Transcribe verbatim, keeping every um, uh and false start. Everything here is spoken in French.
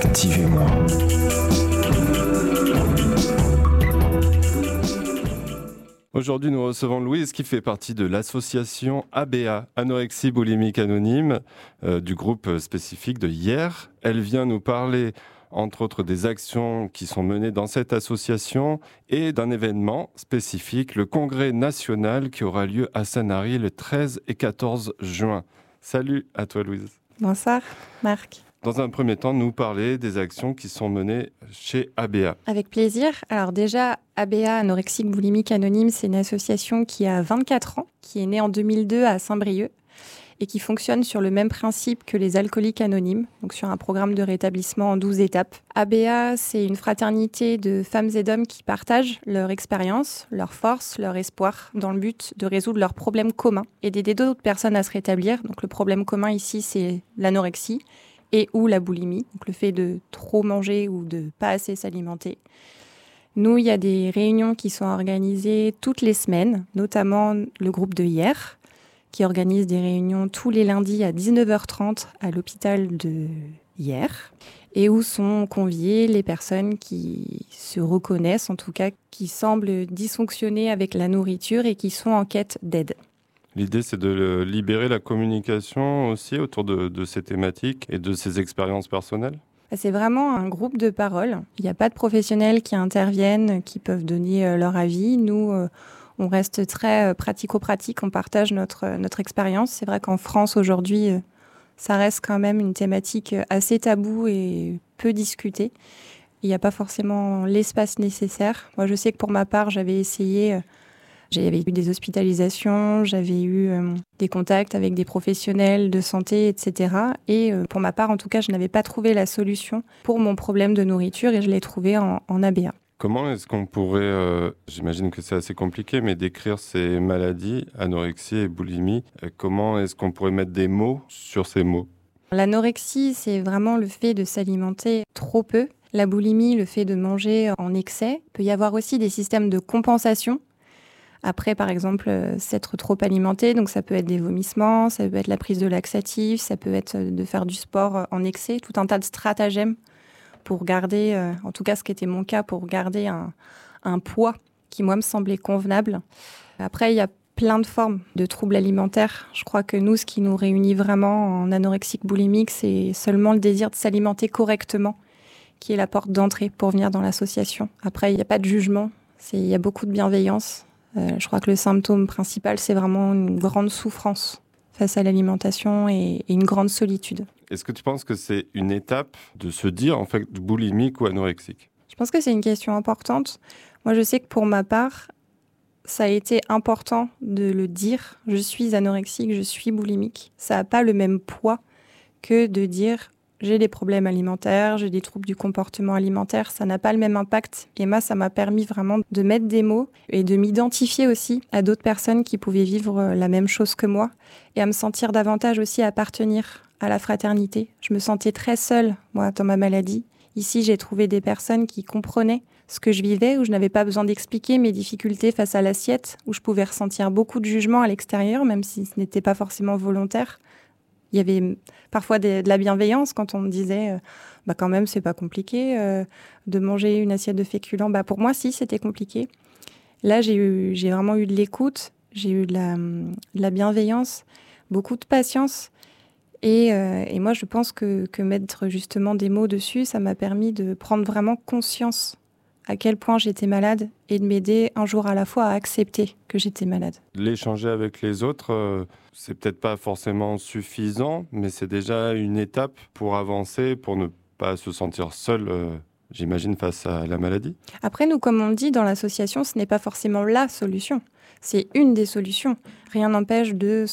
Activez-moi. Aujourd'hui, nous recevons Louise qui fait partie de l'association A B A, Anorexie Boulimique Anonyme, euh, du groupe spécifique de hier. Elle vient nous parler, entre autres, des actions qui sont menées dans cette association et d'un événement spécifique, le congrès national qui aura lieu à Sanary le treize et quatorze juin. Salut à toi Louise. Bonsoir Marc. Dans un premier temps, nous parler des actions qui sont menées chez A B A. Avec plaisir. Alors déjà, A B A, Anorexique Boulimique Anonyme, c'est une association qui a vingt-quatre ans, qui est née en deux mille deux à Saint-Brieuc et qui fonctionne sur le même principe que les alcooliques anonymes, donc sur un programme de rétablissement en douze étapes. A B A, c'est une fraternité de femmes et d'hommes qui partagent leur expérience, leur force, leur espoir, dans le but de résoudre leurs problèmes communs et d'aider d'autres personnes à se rétablir. Donc le problème commun ici, c'est l'anorexie et ou la boulimie, donc le fait de trop manger ou de pas assez s'alimenter. Nous, il y a des réunions qui sont organisées toutes les semaines, notamment le groupe de hier, qui organise des réunions tous les lundis à dix-neuf heures trente à l'hôpital de hier, et où sont conviées les personnes qui se reconnaissent, en tout cas qui semblent dysfonctionner avec la nourriture et qui sont en quête d'aide. L'idée, c'est de libérer la communication aussi autour de, de ces thématiques et de ces expériences personnelles. C'est vraiment un groupe de parole. Il n'y a pas de professionnels qui interviennent, qui peuvent donner leur avis. Nous, on reste très pratico-pratique, on partage notre, notre expérience. C'est vrai qu'en France, aujourd'hui, ça reste quand même une thématique assez taboue et peu discutée. Il n'y a pas forcément l'espace nécessaire. Moi, je sais que pour ma part, j'avais essayé... J'avais eu des hospitalisations, j'avais eu euh, des contacts avec des professionnels de santé, et cetera. Et euh, pour ma part, en tout cas, je n'avais pas trouvé la solution pour mon problème de nourriture et je l'ai trouvé en, en A B A. Comment est-ce qu'on pourrait, euh, j'imagine que c'est assez compliqué, mais décrire ces maladies, anorexie et boulimie, euh, comment est-ce qu'on pourrait mettre des mots sur ces mots ? L'anorexie, c'est vraiment le fait de s'alimenter trop peu. La boulimie, le fait de manger en excès. Il peut y avoir aussi des systèmes de compensation. Après, par exemple, euh, s'être trop alimenté, donc ça peut être des vomissements, ça peut être la prise de laxatifs, ça peut être de faire du sport en excès, tout un tas de stratagèmes pour garder, euh, en tout cas ce qui était mon cas, pour garder un, un poids qui, moi, me semblait convenable. Après, il y a plein de formes de troubles alimentaires. Je crois que nous, ce qui nous réunit vraiment en anorexique boulimique, c'est seulement le désir de s'alimenter correctement, qui est la porte d'entrée pour venir dans l'association. Après, il n'y a pas de jugement, c'est, il y a beaucoup de bienveillance. Euh, je crois que le symptôme principal, c'est vraiment une grande souffrance face à l'alimentation et, et une grande solitude. Est-ce que tu penses que c'est une étape de se dire, en fait, boulimique ou anorexique ? Je pense que c'est une question importante. Moi, je sais que pour ma part, ça a été important de le dire. Je suis anorexique, je suis boulimique. Ça n'a pas le même poids que de dire j'ai des problèmes alimentaires, j'ai des troubles du comportement alimentaire, ça n'a pas le même impact. Et moi, ça m'a permis vraiment de mettre des mots et de m'identifier aussi à d'autres personnes qui pouvaient vivre la même chose que moi et à me sentir davantage aussi appartenir à la fraternité. Je me sentais très seule, moi, dans ma maladie. Ici, j'ai trouvé des personnes qui comprenaient ce que je vivais, où je n'avais pas besoin d'expliquer mes difficultés face à l'assiette, où je pouvais ressentir beaucoup de jugement à l'extérieur, même si ce n'était pas forcément volontaire. Il y avait parfois de, de la bienveillance quand on me disait euh, bah quand même c'est pas compliqué euh, de manger une assiette de féculents. Bah pour moi si c'était compliqué. Là j'ai eu j'ai vraiment eu de l'écoute, j'ai eu de la, de la bienveillance, beaucoup de patience et, euh, et moi je pense que que mettre justement des mots dessus, ça m'a permis de prendre vraiment conscience à quel point j'étais malade et de m'aider un jour à la fois à accepter que j'étais malade. L'échanger avec les autres, euh, c'est peut-être pas forcément suffisant, mais c'est déjà une étape pour avancer, pour ne pas se sentir seul, euh, j'imagine, face à la maladie. Après, nous, comme on le dit dans l'association, ce n'est pas forcément la solution. C'est une des solutions. Rien n'empêche de